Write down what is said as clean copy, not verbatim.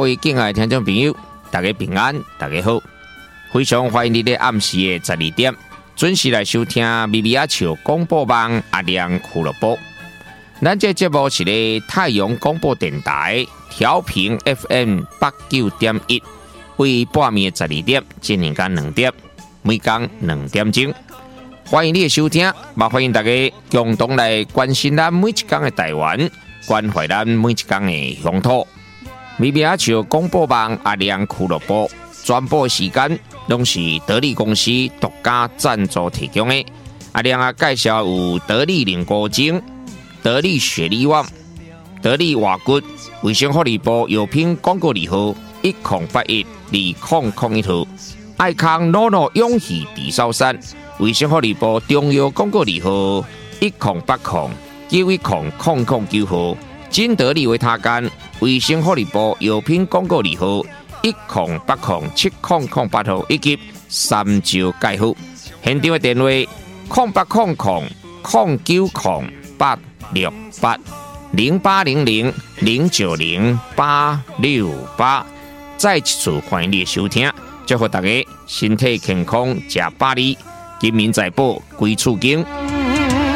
位敬爱的听众朋友，大家平安，大家好，非常欢迎你在暗时的12点准时来收听咪咪阿笑广播网阿亮俱乐部。咱这节目是咧太阳广播电台调频 FM 89.1，为半暝12点进行到2点，每天2点钟。欢迎你的收听，也欢迎大家共同来关心咱每一天的台湾，关怀咱每一天的乡土。咪咪阿笑广播网阿亮俱乐部转播时间拢是得力公司独家赞助提供的。阿亮啊，介绍有得力凝固精、得力雪力旺、得力瓦骨、卫生福利部药品广告字号10812001号，爱康诺诺永续地烧山，卫生福利部中药广告字号1080910009号，金得力维他干，卫生福利部药品广告字号10807008号，以及三招介护。现场的电话0800090868，0800090868。再一次欢迎你的收听，祝福大家身体健康，吃百里，金民财宝归厝经。